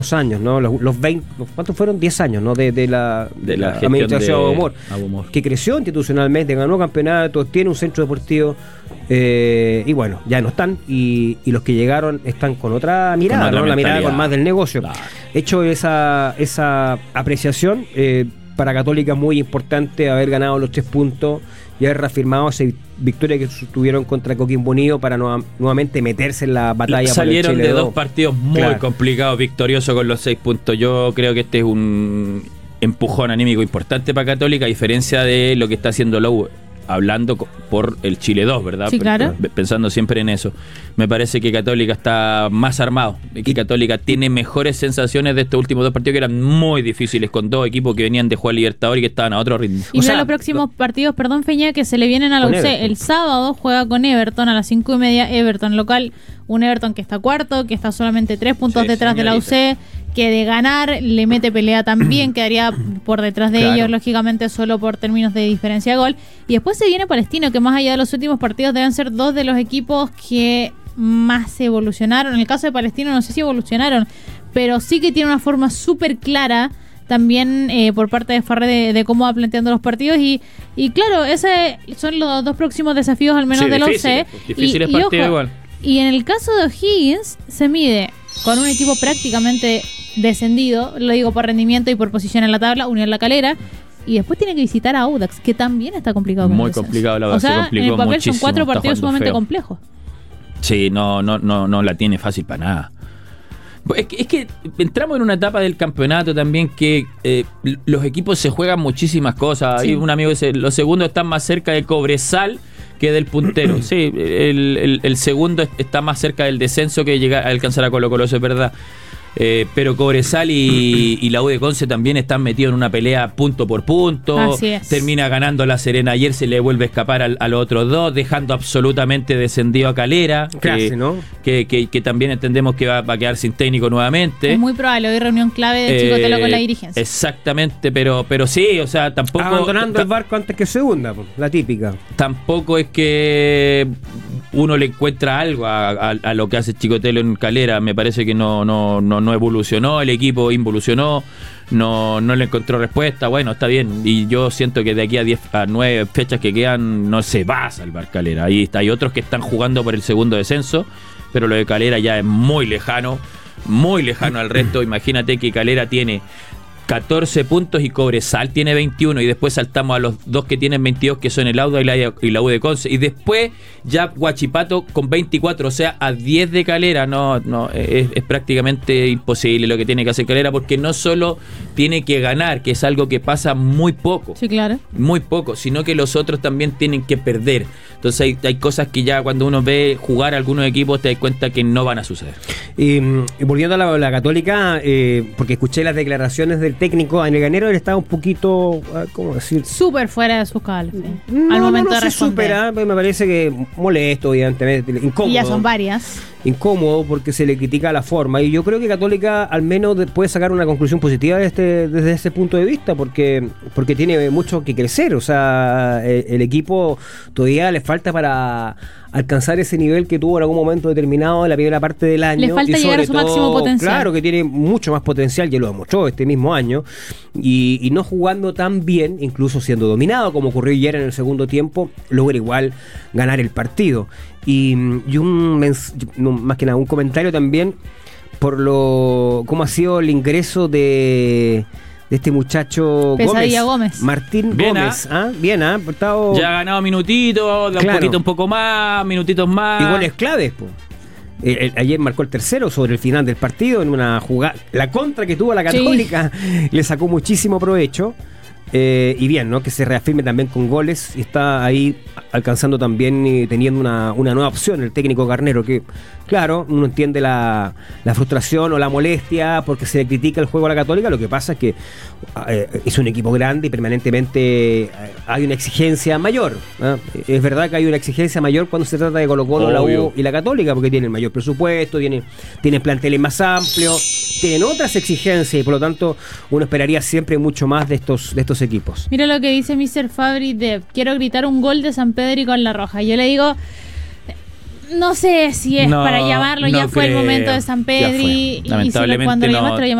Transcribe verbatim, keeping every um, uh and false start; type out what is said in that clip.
años, ¿no? Los, los veinte, ¿cuántos fueron? diez años, ¿no? De, de la, de la, la gestión administración de Abu Omar, Abu Omar, que creció institucionalmente, ganó campeonatos, tiene un centro deportivo, eh, y bueno, ya no están, y, y los que llegaron están con otra mirada, con otra, ¿no? La mirada con más del negocio. Claro. Hecho esa, esa apreciación, eh, para Católica es muy importante haber ganado los tres puntos y haber reafirmado esa victoria que tuvieron contra Coquimbo Unido para no, nuevamente meterse en la batalla. Salieron por el Chile de dos partidos muy claro. complicados, victorioso con los seis puntos. Yo creo que este es un empujón anímico importante para Católica, a diferencia de lo que está haciendo la U, hablando por el Chile dos, ¿verdad? Sí, claro. Pensando siempre en eso. Me parece que Católica está más armado, que Católica tiene mejores sensaciones de estos últimos dos partidos que eran muy difíciles, con dos equipos que venían de jugar Libertadores y que estaban a otro ritmo. Y mira los próximos lo, partidos, perdón Feña, que se le vienen a la U C. El sábado juega con Everton a las cinco y media, Everton local, un Everton que está cuarto, que está solamente tres puntos sí, detrás señorita. de la U C, que de ganar le mete pelea también, quedaría por detrás de claro. ellos, lógicamente solo por términos de diferencia de gol. Y después se viene Palestino, que más allá de los últimos partidos deben ser dos de los equipos que más evolucionaron. En el caso de Palestino no sé si evolucionaron, pero sí que tiene una forma súper clara también eh, por parte de Farré de, de cómo va planteando los partidos. Y, y claro, esos son los dos próximos desafíos al menos sí, de la U C. Difíciles y, partidos y, ojo, igual. Y en el caso de O'Higgins se mide con un equipo prácticamente descendido, lo digo por rendimiento y por posición en la tabla, Unión La Calera, y después tiene que visitar a Audax, que también está complicado. Muy complicado, la verdad, o sea, se complicó en el papel muchísimo, son cuatro partidos sumamente feo. complejos. Sí, no, no, no, no la tiene fácil para nada. Es que, es que entramos en una etapa del campeonato también que eh, los equipos se juegan muchísimas cosas. Sí. Hay un amigo que dice, los segundos están más cerca de Cobresal que del puntero. Sí, el, el, el segundo está más cerca del descenso que llegar a alcanzar a Colo Colo, eso es verdad. Eh, pero Cobresal y, y la U de Conce también están metidos en una pelea punto por punto. Así es. Termina ganando La Serena ayer, se le vuelve a escapar al, a los otros dos, dejando absolutamente descendido a Calera, Casi, que, ¿no? que, que, que también entendemos que va, va a quedar sin técnico nuevamente. Es muy probable, hoy reunión clave de Eh, Chicotelo con la dirigencia. Exactamente, pero, pero sí, o sea, tampoco... Abandonando el barco antes que segunda, la típica. Tampoco es que uno le encuentra algo a, a, a lo que hace Chicotelo en Calera. Me parece que no, no, no, no evolucionó, el equipo involucionó, no, no le encontró respuesta. Bueno, está bien, y yo siento que de aquí a diez a nueve fechas que quedan no se va a salvar Calera. Ahí está, hay otros que están jugando por el segundo descenso, pero lo de Calera ya es muy lejano, muy lejano al resto. Imagínate que Calera tiene catorce puntos y Cobresal tiene veintiuno, y después saltamos a los dos que tienen veintidós, que son el Audax y la, y la U de Conce, y después ya Huachipato con veinticuatro, o sea, a diez de Calera. No, no es, es prácticamente imposible lo que tiene que hacer Calera, porque no solo tiene que ganar, que es algo que pasa muy poco, sí, claro, muy poco, sino que los otros también tienen que perder. Entonces hay, hay cosas que ya cuando uno ve jugar a algunos equipos te das cuenta que no van a suceder. Y, y volviendo a la, la Católica, eh, porque escuché las declaraciones del técnico en el Ganero, él estaba un poquito, ¿cómo decir? Súper fuera de su cabal, sí. No, al momento no, no de se responder. supera, me parece que molesto, evidentemente, incómodo. Y ya son varias. Incómodo porque se le critica la forma, y yo creo que Católica al menos puede sacar una conclusión positiva de este, desde ese punto de vista, porque, porque tiene mucho que crecer. O sea, el, el equipo todavía le falta para alcanzar ese nivel que tuvo en algún momento determinado en la primera parte del año. Le falta y llegar a su todo, máximo potencial. Claro que tiene mucho más potencial, ya lo demostró este mismo año, y, y no jugando tan bien, incluso siendo dominado como ocurrió ayer en el segundo tiempo, logra igual ganar el partido. Y, y un mens- no, más que nada un comentario también por lo cómo ha sido el ingreso de de este muchacho Pesadilla Gómez, Gómez. Martín Bien, Gómez, ¿ah? Bien, ¿ah? Estado... Ya ha ganado minutitos, Claro. un poquito, un poco más, minutitos más. y goles claves, po. El, el, ayer marcó el tercero sobre el final del partido en una jugada, la contra que tuvo la Católica, sí. Le sacó muchísimo provecho. Eh, y bien, ¿no? Que se reafirme también con goles, y está ahí alcanzando también y teniendo una, una nueva opción el técnico Garnero, que claro, uno entiende la, la frustración o la molestia porque se le critica el juego a la Católica. Lo que pasa es que eh, es un equipo grande y permanentemente eh, hay una exigencia mayor, ¿eh? Es verdad que hay una exigencia mayor cuando se trata de Colo Colo, la U y la Católica, porque tienen mayor presupuesto, tienen, tienen planteles más amplios, tienen otras exigencias, y por lo tanto uno esperaría siempre mucho más de estos, de estos equipos. Mira lo que dice mister Fabri de quiero gritar un gol de San Pedro y con la roja. Yo le digo, no sé si es No, para llamarlo, no ya fue el creo. momento de San Ya Pedri. fue. Y si lo- Lamentablemente cuando lo no. llamaste, lo